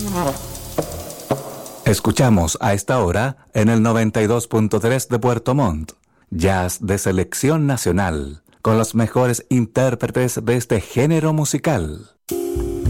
Escuchamos a esta hora en el 92.3 de Puerto Montt, jazz de selección nacional, con los mejores intérpretes de este género musical.